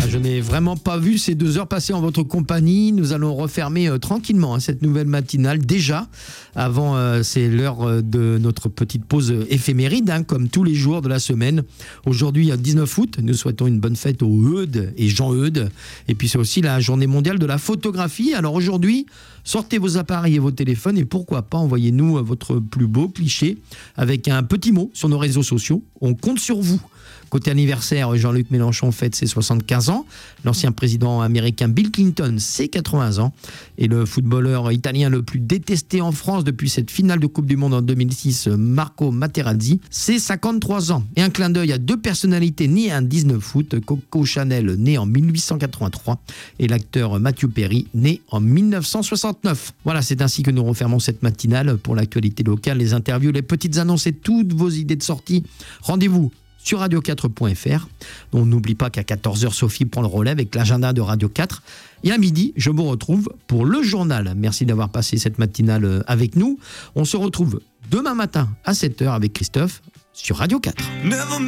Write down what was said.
je n'ai vraiment pas vu ces 2 heures passer en votre compagnie. Nous allons refermer tranquillement cette nouvelle matinale. Déjà, avant, c'est l'heure de notre petite pause éphéméride, comme tous les jours de la semaine. Aujourd'hui, 19 août, nous souhaitons une bonne fête aux Eudes et Jean Eudes. Et puis, c'est aussi la journée mondiale de la photographie. Alors aujourd'hui, sortez vos appareils et vos téléphones et pourquoi pas envoyez-nous votre plus beau cliché avec un petit mot sur nos réseaux sociaux. On compte sur vous. Côté anniversaire, Jean-Luc Mélenchon fête ses 75 ans. L'ancien président américain Bill Clinton, ses 80 ans. Et le footballeur italien le plus détesté en France depuis cette finale de Coupe du Monde en 2006, Marco Materazzi, ses 53 ans. Et un clin d'œil à 2 personnalités nées un 19 août. Coco Chanel, né en 1883. Et l'acteur Matthew Perry, né en 1969. Voilà, c'est ainsi que nous refermons cette matinale pour l'actualité locale, les interviews, les petites annonces et toutes vos idées de sortie. Rendez-vous sur radio4.fr. On n'oublie pas qu'à 14h, Sophie prend le relais avec l'agenda de Radio 4. Et à midi, je vous retrouve pour le journal. Merci d'avoir passé cette matinale avec nous. On se retrouve demain matin à 7h avec Christophe sur Radio 4.